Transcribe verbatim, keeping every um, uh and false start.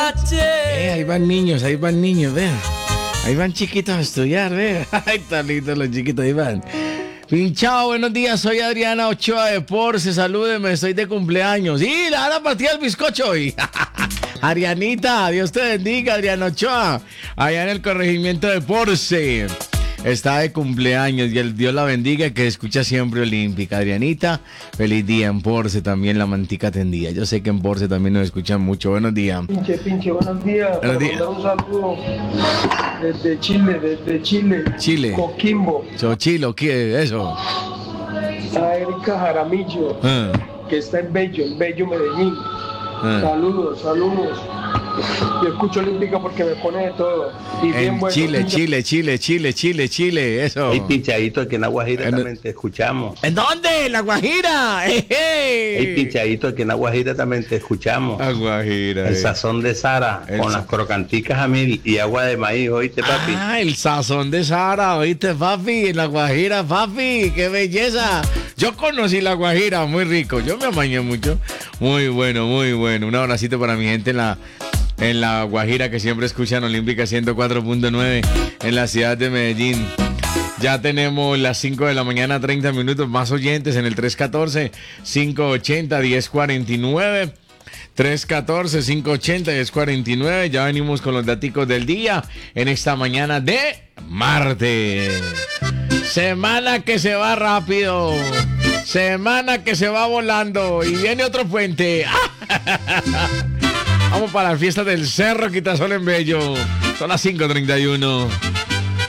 Eh, ahí van niños, ahí van niños, vean. Ahí van chiquitos a estudiar, vean. Ay, tan lindos los chiquitos, ahí van. Pinchao, buenos días, soy Adriana Ochoa de Porce, salúdeme, estoy de cumpleaños. Y la van a partir el bizcocho hoy. Arianita, Dios te bendiga, Adriana Ochoa, allá en el corregimiento de Porce. Está de cumpleaños y el Dios la bendiga, que escucha siempre Olímpica. Adrianita, feliz día en Porce, también la mantica tendida. Yo sé que en Porce también nos escuchan mucho. Buenos días. Pinche, pinche, buenos días. Buenos días. Para mandar un saludo desde Chile, desde Chile. Chile. Coquimbo. Chochilo, ¿qué es eso? A Erika Jaramillo, Ah, que está en Bello, en Bello, Medellín. ah. Saludos, saludos. Yo escucho Olímpica porque me pone de todo. Y bien En bueno, Chile, pinche. Chile, Chile, Chile, Chile, Chile, eso. Hey, pinchadito, aquí en La Guajira En- también te escuchamos. ¿En dónde? La Guajira. ¡Eh, eh! Hey, pinchadito, aquí en La Guajira también te escuchamos. La Guajira. El eh. sazón de Sara, El con sa- las crocanticas a mil y agua de maíz, oíste, papi. Ah, el sazón de Sara, ¿oíste, papi? En La Guajira, papi, qué belleza. Yo conocí La Guajira, muy rico. Yo me amañé mucho. Muy bueno, muy bueno. Un abracito para mi gente en la, en La Guajira, que siempre escuchan Olímpica ciento cuatro punto nueve en la ciudad de Medellín. Ya tenemos las cinco de la mañana, treinta minutos, más oyentes en el tres uno cuatro, cinco ocho cero, uno cero cuatro nueve. tres uno cuatro, cinco ocho cero, uno cero cuatro nueve. Ya venimos con los daticos del día en esta mañana de martes. Semana que se va rápido. Semana que se va volando. Y viene otro puente. Vamos para la fiesta del Cerro Quitasol en Bello. Son las cinco treinta y uno.